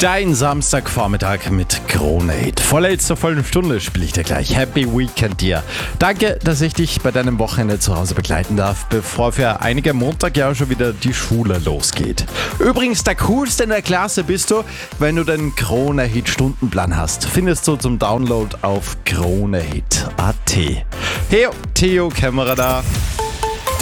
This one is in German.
Dein Samstagvormittag mit Krone Hit. Vorletzter vollen Stunde spiele ich dir gleich. Happy Weekend dir. Danke, dass ich dich bei deinem Wochenende zu Hause begleiten darf, bevor für einige Montag ja schon wieder die Schule losgeht. Übrigens, der coolste in der Klasse bist du, wenn du den Krone Hit Stundenplan hast. Findest du zum Download auf kronehit.at. Hey, Theo Kämmerer da.